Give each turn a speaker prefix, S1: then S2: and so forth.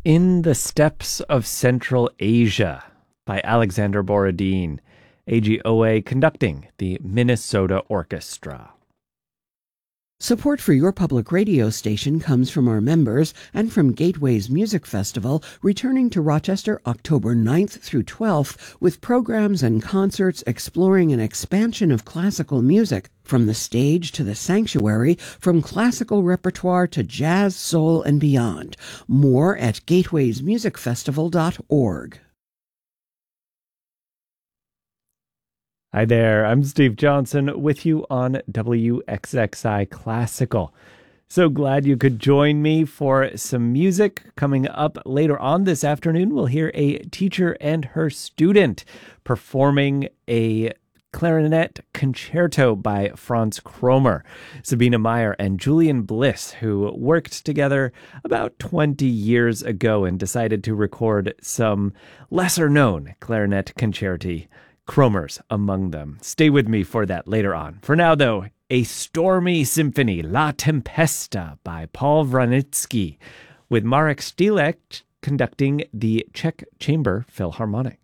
S1: In the Steppes of Central Asia by Alexander Borodin, AGOA conducting the Minnesota Orchestra.
S2: Support for your public radio station comes from our members and from Gateway's Music Festival, returning to Rochester October 9th through 12th with programs and concerts exploring an expansion of classical music, from the stage to the sanctuary, from classical repertoire to jazz, soul, and beyond. More at gatewaysmusicfestival.org.
S1: Hi there, I'm Steve Johnson with you on WXXI Classical. So glad you could join me for some music. Coming up later on this afternoon, we'll hear a teacher and her student performing a clarinet concerto by Franz Kromer. Sabina Meyer and Julian Bliss, who worked together about 20 years ago and decided to record some lesser-known clarinet concerti. Kromer's among them. Stay with me for that later on. For now, though, a stormy symphony, La Tempesta by Paul Wranitzky, with Marek Stilek conducting the Czech Chamber Philharmonic.